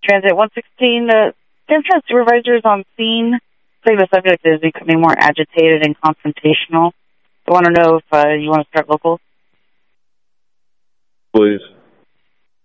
Transit 116, Amtrak supervisors on scene say the subject is becoming more agitated and confrontational. I want to know if you want to start local. Please.